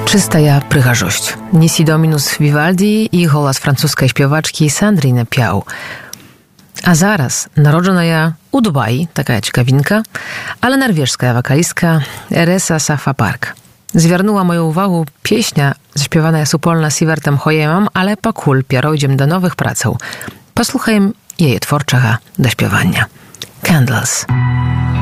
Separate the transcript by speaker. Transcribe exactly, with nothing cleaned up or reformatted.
Speaker 1: Чистая прыгажосць. Nisi Dominus Vivaldi i голос французької співачки Сандріни Пяу. A zaraz narodzona u Dubaju, taka ciekawinka, ale norweżska wokalistka Eresa Safa Park. Zwiernuła moją uwagę pieśnia zaśpiewana supolna Sivertem Hoyemem, ale pakul pierojdziem do nowych prac. Posłuchajmy jej twórczego dośpiewania. Candles.